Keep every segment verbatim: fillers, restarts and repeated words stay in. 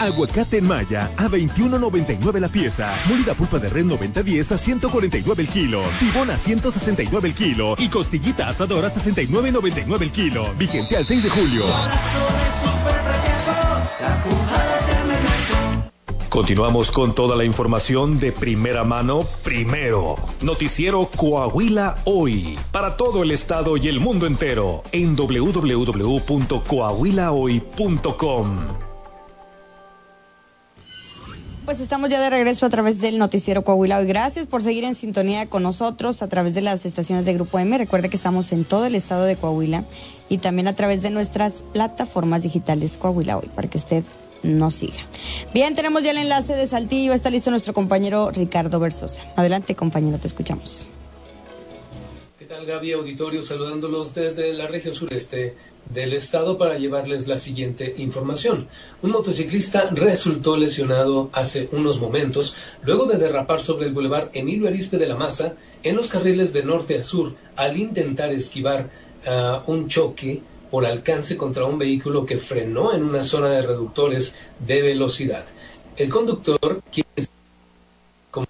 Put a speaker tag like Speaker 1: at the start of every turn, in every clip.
Speaker 1: Aguacate en Maya a veintiuno noventa y nueve la pieza. Molida pulpa de res noventa diez a ciento cuarenta y nueve el kilo. Tibón a ciento sesenta y nueve el kilo. Y costillita asadora a sesenta y nueve noventa y nueve el kilo. Vigencia al seis de julio. Continuamos con toda la información de primera mano, primero. Noticiero Coahuila Hoy, para todo el estado y el mundo entero, en doble u doble u doble u punto coahuila hoy punto com.
Speaker 2: Pues estamos ya de regreso a través del Noticiero Coahuila Hoy. Gracias por seguir en sintonía con nosotros a través de las estaciones de Grupo M. Recuerde que estamos en todo el estado de Coahuila y también a través de nuestras plataformas digitales Coahuila Hoy, para que usted nos siga. Bien, tenemos ya el enlace de Saltillo. Está listo nuestro compañero Ricardo Versosa. Adelante, compañero, te escuchamos.
Speaker 3: ¿Qué tal, Gaby? Auditorio, saludándolos desde la región sureste del estado para llevarles la siguiente información. Un motociclista resultó lesionado hace unos momentos luego de derrapar sobre el bulevar Emilio Arizpe de la Maza en los carriles de norte a sur al intentar esquivar uh, un choque por alcance contra un vehículo que frenó en una zona de reductores de velocidad. El conductor, quien es como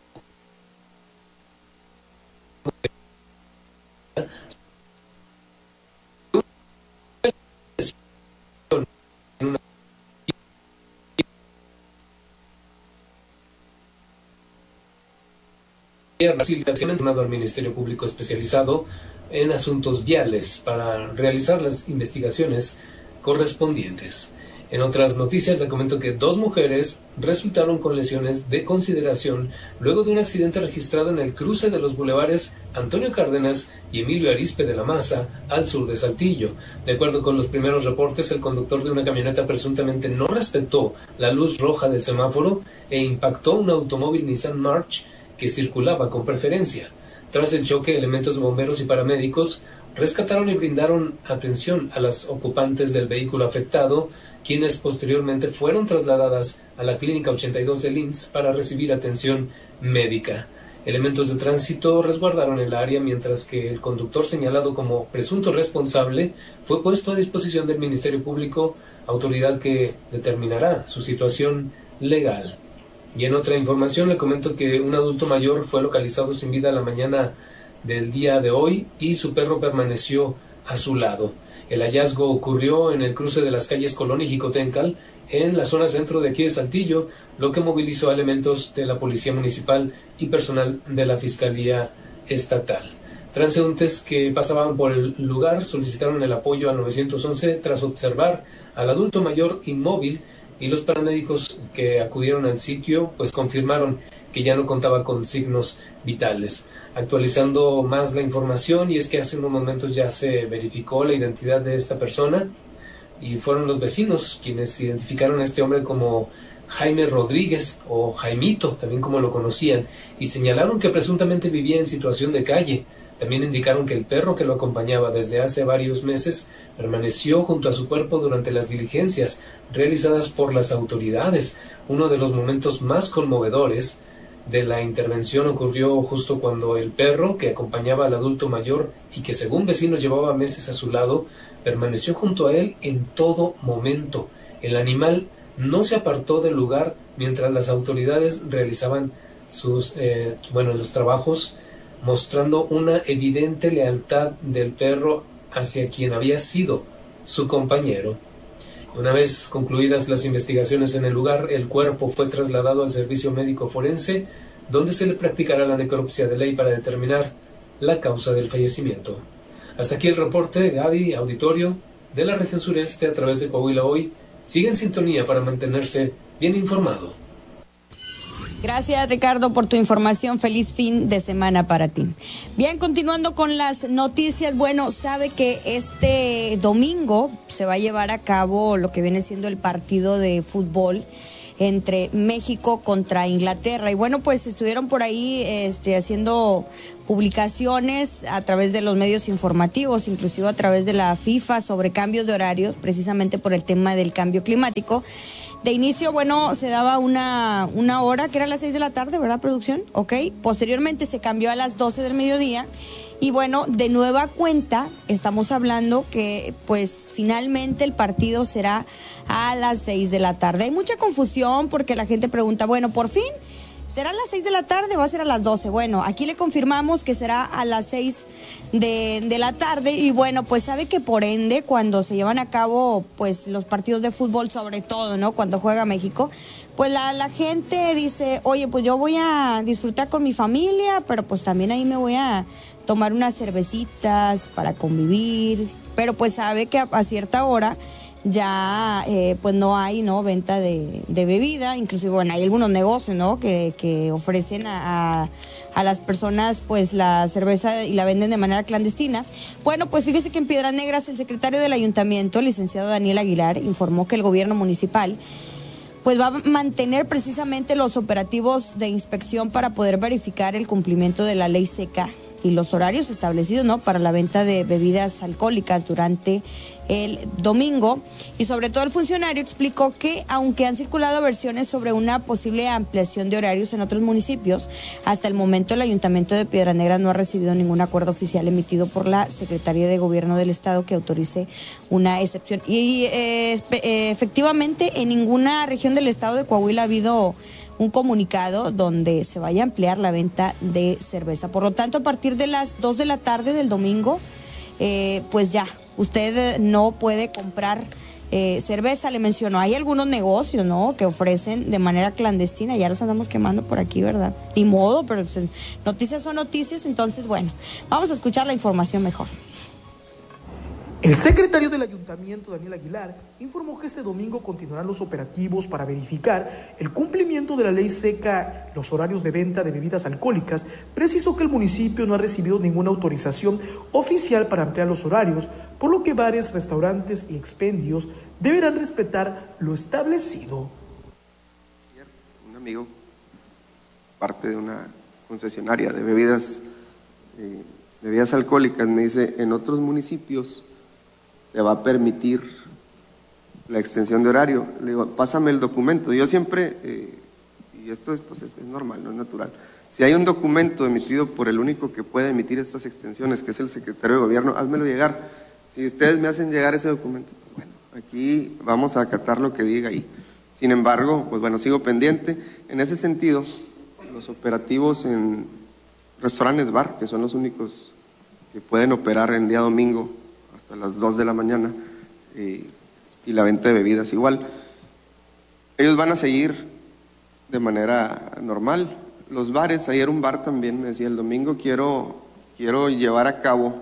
Speaker 3: al Ministerio Público especializado en asuntos viales para realizar las investigaciones correspondientes. En otras noticias le comento que dos mujeres resultaron con lesiones de consideración luego de un accidente registrado en el cruce de los bulevares Antonio Cárdenas y Emilio Arizpe de la Maza al sur de Saltillo. De acuerdo con los primeros reportes, el conductor de una camioneta presuntamente no respetó la luz roja del semáforo e impactó un automóvil Nissan March que circulaba con preferencia. Tras el choque, elementos de bomberos y paramédicos rescataron y brindaron atención a las ocupantes del vehículo afectado, quienes posteriormente fueron trasladadas a la Clínica ochenta y dos del I M S S para recibir atención médica. Elementos de tránsito resguardaron el área, mientras que el conductor señalado como presunto responsable fue puesto a disposición del Ministerio Público, autoridad que determinará su situación legal. Y en otra información le comento que un adulto mayor fue localizado sin vida la mañana del día de hoy y su perro permaneció a su lado. El hallazgo ocurrió en el cruce de las calles Colón y Jicotencal, en la zona centro de aquí de Saltillo, lo que movilizó a elementos de la Policía Municipal y personal de la Fiscalía Estatal. Transeúntes que pasaban por el lugar solicitaron el apoyo al nueve once tras observar al adulto mayor inmóvil, y los paramédicos que acudieron al sitio pues confirmaron que ya no contaba con signos vitales. Actualizando más la información, y es que hace unos momentos ya se verificó la identidad de esta persona y fueron los vecinos quienes identificaron a este hombre como Jaime Rodríguez o Jaimito, también como lo conocían, y señalaron que presuntamente vivía en situación de calle. También indicaron que el perro que lo acompañaba desde hace varios meses permaneció junto a su cuerpo durante las diligencias realizadas por las autoridades. Uno de los momentos más conmovedores de la intervención ocurrió justo cuando el perro que acompañaba al adulto mayor y que según vecinos llevaba meses a su lado, permaneció junto a él en todo momento. El animal no se apartó del lugar mientras las autoridades realizaban sus, eh, bueno, los trabajos, mostrando una evidente lealtad del perro hacia quien había sido su compañero. Una vez concluidas las investigaciones en el lugar, el cuerpo fue trasladado al servicio médico forense, donde se le practicará la necropsia de ley para determinar la causa del fallecimiento. Hasta aquí el reporte, Gaby, auditorio, de la región sureste a través de Coahuila Hoy. Sigue en sintonía para mantenerse bien informado.
Speaker 2: Gracias, Ricardo, por tu información. Feliz fin de semana para ti. Bien, continuando con las noticias. Bueno, sabe que este domingo se va a llevar a cabo lo que viene siendo el partido de fútbol entre México contra Inglaterra. Y bueno, pues estuvieron por ahí este, haciendo publicaciones a través de los medios informativos, inclusive a través de la FIFA, sobre cambios de horarios, precisamente por el tema del cambio climático. De inicio, bueno, se daba una, una hora, que era a las seis de la tarde, ¿verdad, producción? Ok. Posteriormente se cambió a las doce del mediodía. Y bueno, de nueva cuenta, estamos hablando que, pues, finalmente el partido será a las seis de la tarde. Hay mucha confusión porque la gente pregunta, bueno, por fin, ¿será a las seis de la tarde o va a ser a las doce? Bueno, aquí le confirmamos que será a las seis de, de la tarde y bueno, pues sabe que por ende cuando se llevan a cabo pues los partidos de fútbol, sobre todo, ¿no? Cuando juega México, pues la, la gente dice, oye, pues yo voy a disfrutar con mi familia, pero pues también ahí me voy a tomar unas cervecitas para convivir, pero pues sabe que a, a cierta hora ya eh, pues no hay no venta de, de bebida, inclusive bueno hay algunos negocios no que, que ofrecen a, a, a las personas pues la cerveza y la venden de manera clandestina. Bueno, pues fíjese que en Piedras Negras el secretario del ayuntamiento, el licenciado Daniel Aguilar, informó que el gobierno municipal pues va a mantener precisamente los operativos de inspección para poder verificar el cumplimiento de la ley seca y los horarios establecidos, ¿no?, para la venta de bebidas alcohólicas durante el domingo. Y sobre todo el funcionario explicó que aunque han circulado versiones sobre una posible ampliación de horarios en otros municipios, hasta el momento el Ayuntamiento de Piedras Negras no ha recibido ningún acuerdo oficial emitido por la Secretaría de Gobierno del Estado que autorice una excepción. Y eh, efectivamente en ninguna región del estado de Coahuila ha habido un comunicado donde se vaya a ampliar la venta de cerveza. Por lo tanto, a partir de las dos de la tarde del domingo, eh, pues ya, usted no puede comprar eh, cerveza. Le mencionó, hay algunos negocios, ¿no?, que ofrecen de manera clandestina, ya los andamos quemando por aquí, ¿verdad? Ni modo, pero pues, noticias son noticias, entonces, bueno, vamos a escuchar la información mejor.
Speaker 4: El secretario del Ayuntamiento, Daniel Aguilar, informó que este domingo continuarán los operativos para verificar el cumplimiento de la ley seca, los horarios de venta de bebidas alcohólicas. Precisó que el municipio no ha recibido ninguna autorización oficial para ampliar los horarios, por lo que bares, restaurantes y expendios deberán respetar lo establecido.
Speaker 5: Un amigo, parte de una concesionaria de bebidas, eh, bebidas alcohólicas, me dice, en otros municipios se va a permitir la extensión de horario. Le digo, pásame el documento. Yo siempre, eh, y esto es, pues es, es normal, no es natural, si hay un documento emitido por el único que puede emitir estas extensiones, que es el secretario de Gobierno, házmelo llegar. Si ustedes me hacen llegar ese documento, pues bueno, aquí vamos a acatar lo que diga ahí. Sin embargo, pues bueno, sigo pendiente. En ese sentido, los operativos en restaurantes bar, que son los únicos que pueden operar en día domingo hasta las dos de la mañana, eh, y la venta de bebidas igual, ellos van a seguir de manera normal. Los bares, ayer un bar también me decía, el domingo quiero, quiero llevar a cabo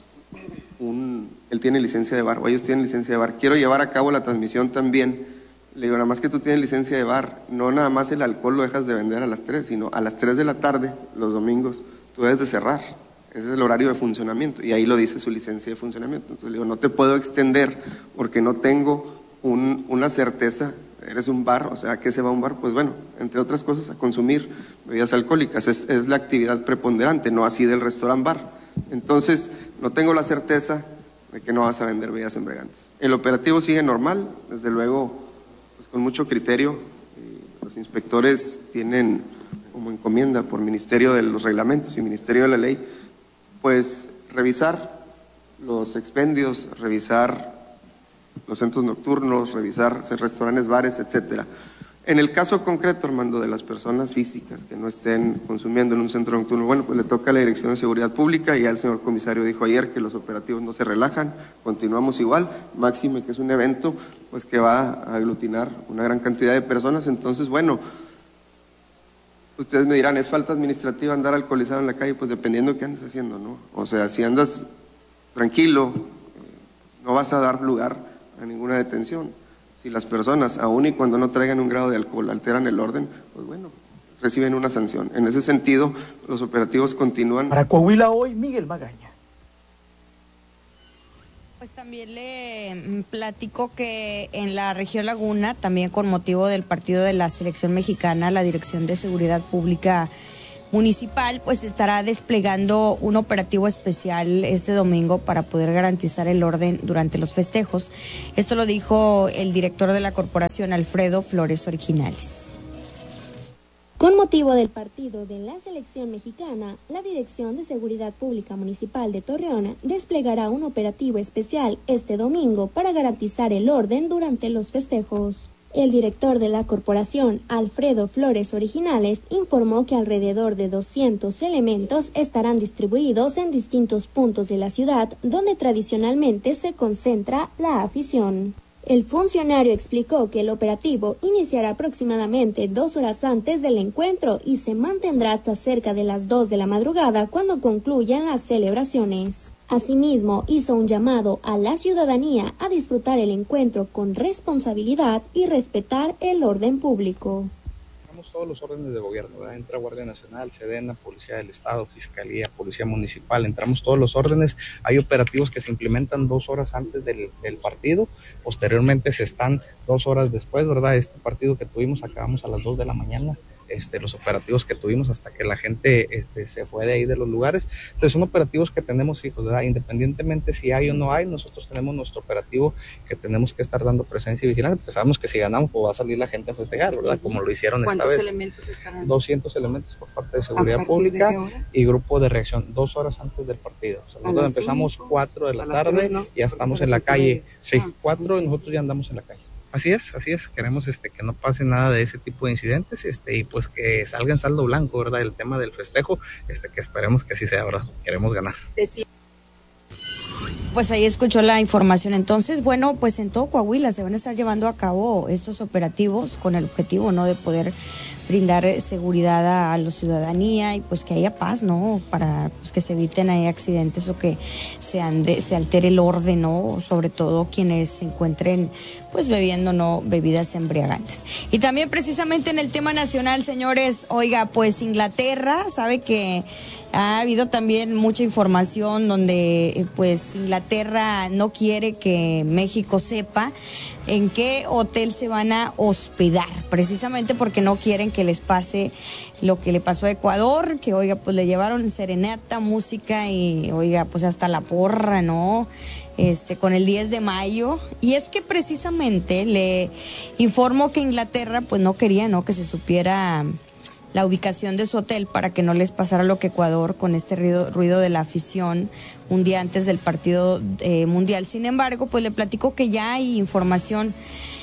Speaker 5: un, él tiene licencia de bar, o ellos tienen licencia de bar, quiero llevar a cabo la transmisión también. Le digo, nada más que tú tienes licencia de bar, no nada más el alcohol lo dejas de vender a las tres, sino a las tres de la tarde, los domingos, tú debes de cerrar. Ese es el horario de funcionamiento, y ahí lo dice su licencia de funcionamiento. Entonces le digo, no te puedo extender porque no tengo un, una certeza. Eres un bar, o sea, ¿a qué se va a un bar? Pues bueno, entre otras cosas, a consumir bebidas alcohólicas. Es, es la actividad preponderante, no así del restaurant bar. Entonces, no tengo la certeza de que no vas a vender bebidas embriagantes. El operativo sigue normal, desde luego, pues con mucho criterio. Los inspectores tienen como encomienda por Ministerio de los Reglamentos y Ministerio de la Ley, pues revisar los expendios, revisar los centros nocturnos, revisar restaurantes, bares, etcétera. En el caso concreto, Armando, de las personas físicas que no estén consumiendo en un centro nocturno, bueno, pues le toca a la Dirección de Seguridad Pública, y ya el señor comisario dijo ayer que los operativos no se relajan, continuamos igual, máxime que es un evento pues que va a aglutinar una gran cantidad de personas. Entonces, bueno, ustedes me dirán, ¿es falta administrativa andar alcoholizado en la calle? Pues dependiendo de qué andes haciendo, ¿no? O sea, si andas tranquilo, no vas a dar lugar a ninguna detención. Si las personas, aun y cuando no traigan un grado de alcohol, alteran el orden, pues bueno, reciben una sanción. En ese sentido, los operativos continúan.
Speaker 4: Para Coahuila Hoy, Miguel Magaña.
Speaker 2: Pues también le platico que en la región Laguna, también con motivo del partido de la selección mexicana, la Dirección de Seguridad Pública municipal pues estará desplegando un operativo especial este domingo para poder garantizar el orden durante los festejos. Esto lo dijo el director de la corporación, Alfredo Flores Originales.
Speaker 6: Con motivo del partido de la selección mexicana, la Dirección de Seguridad Pública Municipal de Torreón desplegará un operativo especial este domingo para garantizar el orden durante los festejos. El director de la corporación, Alfredo Flores Originales, informó que alrededor de doscientos elementos estarán distribuidos en distintos puntos de la ciudad donde tradicionalmente se concentra la afición. El funcionario explicó que el operativo iniciará aproximadamente dos horas antes del encuentro y se mantendrá hasta cerca de las dos de la madrugada cuando concluyan las celebraciones. Asimismo, hizo un llamado a la ciudadanía a disfrutar el encuentro con responsabilidad y respetar el orden público.
Speaker 7: Todos los órdenes de gobierno, ¿verdad? Entra Guardia Nacional, Sedena, Policía del Estado, Fiscalía, Policía Municipal, entramos todos los órdenes. Hay operativos que se implementan dos horas antes del, del partido, posteriormente se están dos horas después, ¿verdad? Este partido que tuvimos acabamos a las dos de la mañana. Este, los operativos que tuvimos hasta que la gente este, se fue de ahí de los lugares. Entonces son operativos que tenemos fijos, ¿verdad? Independientemente si hay o no hay, nosotros tenemos nuestro operativo que tenemos que estar dando presencia y vigilancia, porque sabemos que si ganamos pues va a salir la gente a festejar, ¿verdad? Como lo hicieron esta vez. ¿Cuántos elementos estarán? doscientos elementos por parte de Seguridad Pública y Grupo de Reacción, dos horas antes del partido. O sea, nosotros empezamos cuatro de la tarde, ¿no? Y ya estamos en la calle. Sí, cuatro y nosotros ya andamos en la calle. Así es, así es, queremos este que no pase nada de ese tipo de incidentes, este y pues que salga en saldo blanco, ¿verdad? El tema del festejo, este que esperemos que así sea, ¿verdad? Queremos ganar.
Speaker 2: Pues ahí escuchó la información. Entonces, bueno, pues en todo Coahuila se van a estar llevando a cabo estos operativos con el objetivo, ¿no?, de poder brindar seguridad a, a la ciudadanía y pues que haya paz, ¿no?, para pues, que se eviten ahí accidentes o que se ande, se altere el orden, ¿no?, sobre todo quienes se encuentren pues bebiendo, ¿no?, bebidas embriagantes. Y también precisamente en el tema nacional, señores, oiga, pues Inglaterra, sabe que ha habido también mucha información donde pues Inglaterra no quiere que México sepa en qué hotel se van a hospedar, precisamente porque no quieren que les pase lo que le pasó a Ecuador, que oiga, pues le llevaron serenata, música y oiga, pues hasta la porra, ¿no?, este con el diez de mayo. Y es que precisamente le informó que Inglaterra pues no quería, ¿no?, que se supiera la ubicación de su hotel para que no les pasara lo que Ecuador con este ruido, ruido de la afición un día antes del partido eh, mundial. Sin embargo, pues le platico que ya hay información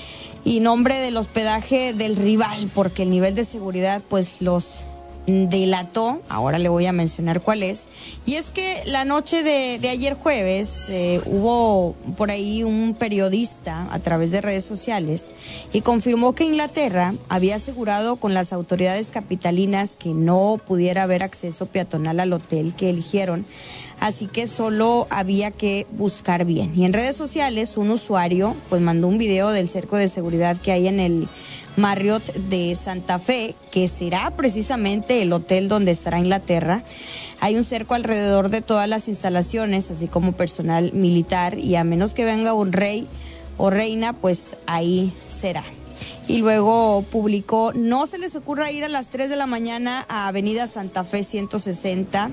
Speaker 2: y nombre del hospedaje del rival, porque el nivel de seguridad pues los delató. Ahora le voy a mencionar cuál es. Y es que la noche de, de ayer jueves eh, hubo por ahí un periodista a través de redes sociales y confirmó que Inglaterra había asegurado con las autoridades capitalinas que no pudiera haber acceso peatonal al hotel que eligieron, así que solo había que buscar bien. Y en redes sociales un usuario pues mandó un video del cerco de seguridad que hay en el Marriott de Santa Fe, que será precisamente el hotel donde estará Inglaterra. Hay un cerco alrededor de todas las instalaciones, así como personal militar, y a menos que venga un rey o reina, pues ahí será. Y luego publicó, no se les ocurra ir a las tres de la mañana a Avenida Santa Fe ciento sesenta,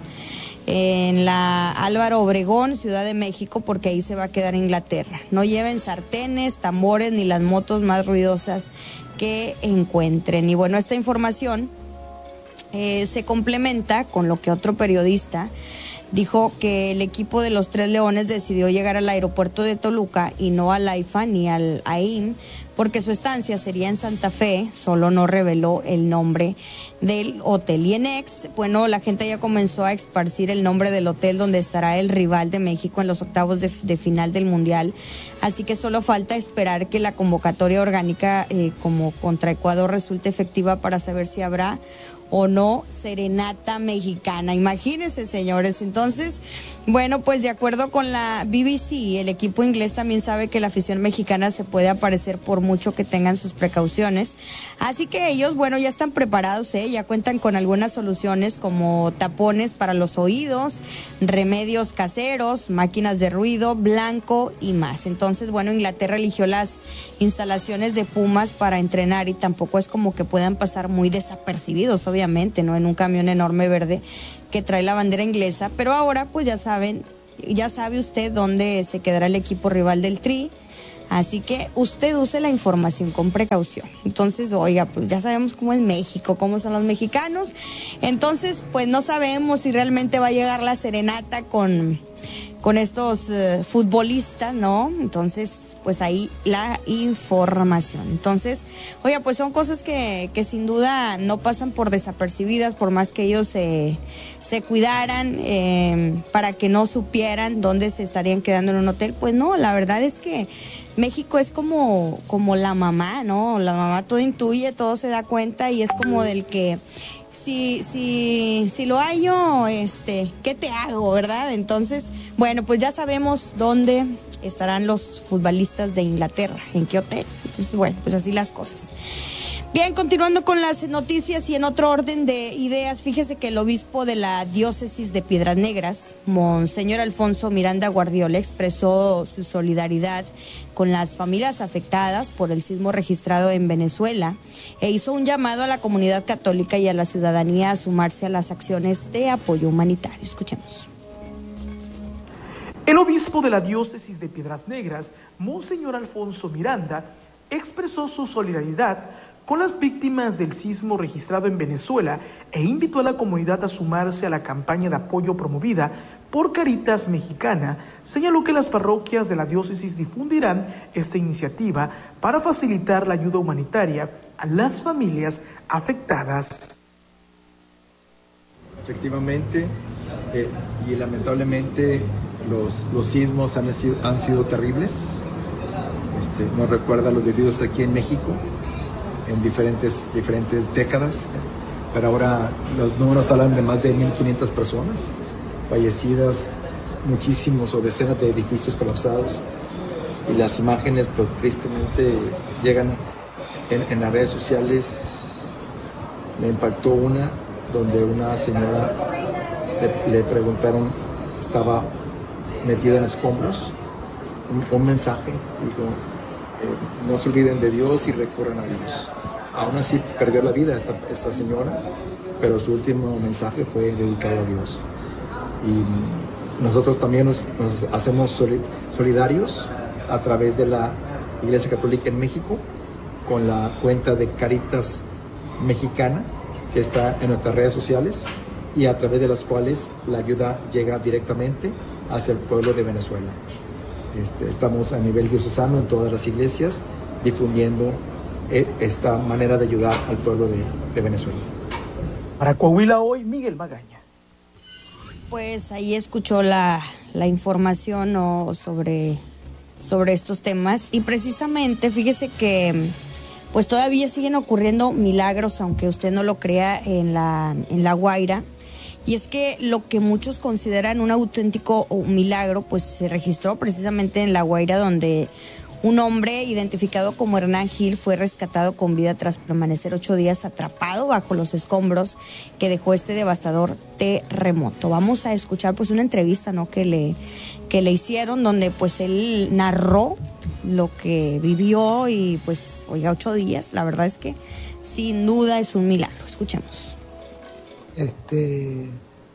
Speaker 2: en la Álvaro Obregón, Ciudad de México, porque ahí se va a quedar Inglaterra. No lleven sartenes, tambores ni las motos más ruidosas que encuentren. Y bueno, esta información eh, se complementa con lo que otro periodista dijo, que el equipo de los Tres Leones decidió llegar al aeropuerto de Toluca y no al AIFA ni al A I M, porque su estancia sería en Santa Fe. Solo no reveló el nombre del hotel. Y en X, bueno, la gente ya comenzó a esparcir el nombre del hotel donde estará el rival de México en los octavos de, de final del Mundial. Así que solo falta esperar que la convocatoria orgánica eh, como contra Ecuador resulte efectiva para saber si habrá o no serenata mexicana. Imagínense, señores. Entonces, bueno, pues de acuerdo con la B B C, el equipo inglés también sabe que la afición mexicana se puede aparecer por mucho que tengan sus precauciones. Así que ellos, bueno, ya están preparados, ¿eh? Ya cuentan con algunas soluciones como tapones para los oídos, remedios caseros, máquinas de ruido, blanco y más. Entonces, bueno, Inglaterra eligió las instalaciones de Pumas para entrenar y tampoco es como que puedan pasar muy desapercibidos, obviamente, ¿no? En un camión enorme verde que trae la bandera inglesa, pero ahora pues ya saben, ya sabe usted dónde se quedará el equipo rival del Tri, así que usted use la información con precaución. Entonces, oiga, pues ya sabemos cómo es México, cómo son los mexicanos, entonces pues no sabemos si realmente va a llegar la serenata con... con estos uh, futbolistas, ¿no? Entonces, pues ahí la información. Entonces, oiga, pues son cosas que, que sin duda no pasan por desapercibidas, por más que ellos se, se cuidaran eh, para que no supieran dónde se estarían quedando en un hotel. Pues no, la verdad es que México es como, como la mamá, ¿no? La mamá todo intuye, todo se da cuenta y es como del que... Si, si, si lo hallo, este, ¿qué te hago, verdad? Entonces, bueno, pues ya sabemos dónde estarán los futbolistas de Inglaterra, en qué hotel. Entonces, bueno, pues así las cosas. Bien, continuando con las noticias y en otro orden de ideas, fíjese que el obispo de la diócesis de Piedras Negras, Monseñor Alfonso Miranda Guardiola, expresó su solidaridad con las familias afectadas por el sismo registrado en Venezuela e hizo un llamado a la comunidad católica y a la ciudadanía a sumarse a las acciones de apoyo humanitario. Escuchemos.
Speaker 4: El obispo de la diócesis de Piedras Negras, Monseñor Alfonso Miranda, expresó su solidaridad con las víctimas del sismo registrado en Venezuela e invitó a la comunidad a sumarse a la campaña de apoyo promovida por Caritas Mexicana. Señaló que las parroquias de la diócesis difundirán esta iniciativa para facilitar la ayuda humanitaria a las familias afectadas.
Speaker 8: Efectivamente, eh, y lamentablemente los, los sismos han sido, han sido terribles. Este, nos recuerda a los vividos aquí en México en diferentes, diferentes décadas, pero ahora los números hablan de más de mil quinientas personas fallecidas, muchísimos o decenas de edificios colapsados, y las imágenes pues tristemente llegan en, en las redes sociales. Me impactó una donde una señora le, le preguntaron, estaba metida en escombros, un, un mensaje, dijo, eh, no se olviden de Dios y recurran a Dios. Aún así perdió la vida esta, esta señora, pero su último mensaje fue dedicado a Dios. Y nosotros también nos, nos hacemos solidarios a través de la Iglesia Católica en México con la cuenta de Caritas Mexicana, que está en nuestras redes sociales y a través de las cuales la ayuda llega directamente hacia el pueblo de Venezuela. Este, estamos a nivel diocesano en todas las iglesias difundiendo esta manera de ayudar al pueblo de, de Venezuela.
Speaker 4: Para Coahuila Hoy, Miguel Magaña.
Speaker 2: Pues ahí escuchó la, la información, ¿no?, sobre, sobre estos temas, y precisamente fíjese que pues todavía siguen ocurriendo milagros, aunque usted no lo crea, en la, en La Guaira. Y es que lo que muchos consideran un auténtico milagro, pues se registró precisamente en La Guaira, donde un hombre identificado como Hernán Gil fue rescatado con vida tras permanecer ocho días atrapado bajo los escombros que dejó este devastador terremoto. Vamos a escuchar pues una entrevista, ¿no?, que le, que le hicieron, donde pues él narró lo que vivió y pues, oiga, ocho días, la verdad es que sin duda es un milagro. Escuchemos.
Speaker 9: Este,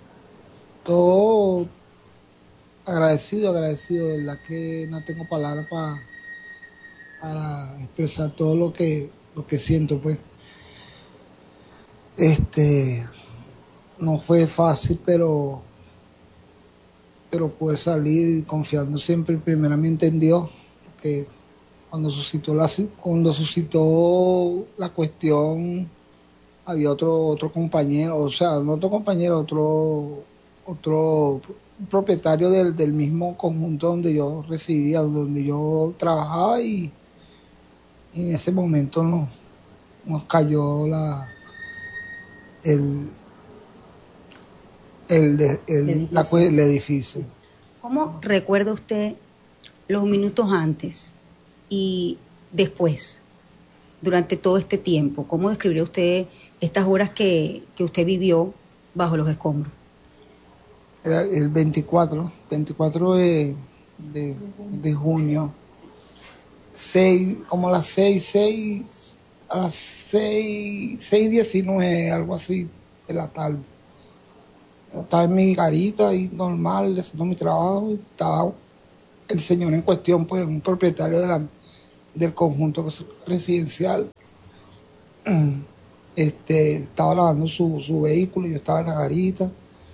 Speaker 9: todo agradecido, agradecido, de verdad que no tengo palabras para para expresar todo lo que lo que siento, pues. Este, no fue fácil, pero pero pude salir confiando siempre primeramente en Dios, porque cuando suscitó la cuando suscitó la cuestión había otro otro compañero, o sea, no otro compañero, otro otro propietario del, del mismo conjunto donde yo residía, donde yo trabajaba, y Y en ese momento nos, nos cayó la el el, el, el, edificio. La, el edificio.
Speaker 10: ¿Cómo recuerda usted los minutos antes y después, durante todo este tiempo? ¿Cómo describiría usted estas horas que, que usted vivió bajo los escombros?
Speaker 9: Era el veinticuatro, veinticuatro de, de, de junio, seis, como a las seis, seis, a las seis, seis diecinueve, algo así, de la tarde. Yo estaba en mi garita y normal, haciendo mi trabajo, y estaba el señor en cuestión, pues un propietario de la, del conjunto residencial. Este, estaba lavando su, su vehículo, yo estaba en la garita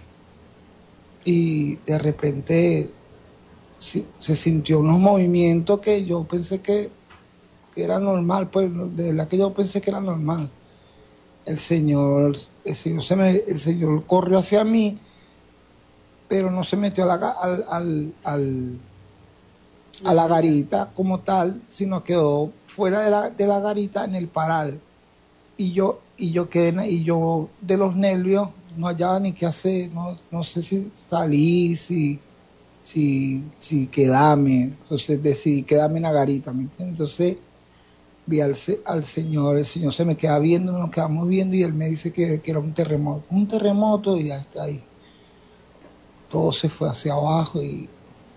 Speaker 9: y de repente si, se sintió unos movimientos que yo pensé que, que era normal, pues de verdad que yo pensé que era normal. El señor, el señor, se me, el señor corrió hacia mí, pero no se metió a la, al, al, al, a la garita como tal, sino quedó fuera de la, de la garita en el paral. Y yo, y yo quedé, y yo de los nervios no hallaba ni qué hacer, no, no sé si salí, si, si, si quedarme. Entonces decidí quedarme en la garita, ¿me entiendes? Entonces vi al, al señor, el señor se me queda viendo, nos quedamos viendo y él me dice que, que era un terremoto. Un terremoto y ya está ahí. Todo se fue hacia abajo y...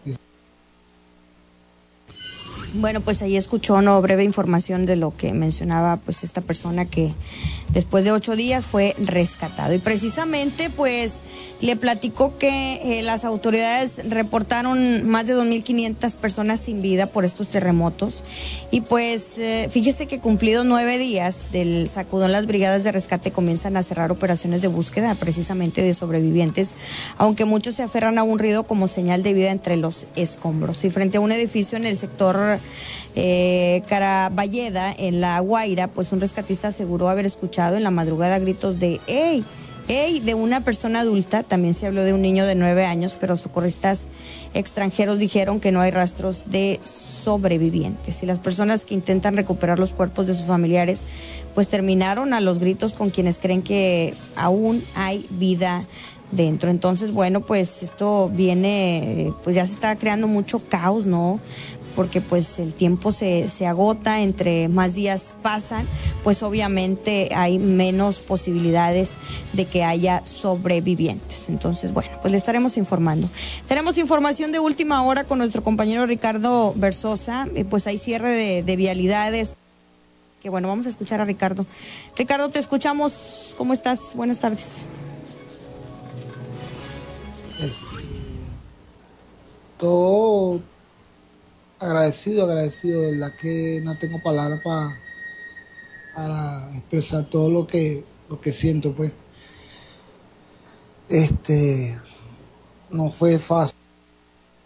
Speaker 2: Bueno, pues ahí escuchó una breve información de lo que mencionaba pues esta persona que después de ocho días fue rescatado. Y precisamente pues le platicó que eh, las autoridades reportaron más de dos mil quinientas personas sin vida por estos terremotos. Y pues eh, fíjese que cumplidos nueve días del sacudón, las brigadas de rescate comienzan a cerrar operaciones de búsqueda precisamente de sobrevivientes, aunque muchos se aferran a un ruido como señal de vida entre los escombros. Y frente a un edificio en el sector Eh, Caraballeda, en La Guaira, pues un rescatista aseguró haber escuchado en la madrugada gritos de ¡ey! ¡ey! De una persona adulta. También se habló de un niño de nueve años, pero socorristas extranjeros dijeron que no hay rastros de sobrevivientes. Y las personas que intentan recuperar los cuerpos de sus familiares pues terminaron a los gritos con quienes creen que aún hay vida dentro. Entonces, bueno, pues esto viene, pues ya se está creando mucho caos, ¿no? Porque pues el tiempo se, se agota, entre más días pasan, pues obviamente hay menos posibilidades de que haya sobrevivientes. Entonces, bueno, pues le estaremos informando. Tenemos información de última hora con nuestro compañero Ricardo Versosa, eh, pues hay cierre de, de vialidades. Que bueno, vamos a escuchar a Ricardo. Ricardo, te escuchamos. ¿Cómo estás? Buenas tardes.
Speaker 9: Todo agradecido, agradecido, de verdad que no tengo palabras para para expresar todo lo que lo que siento, pues. Este no fue fácil.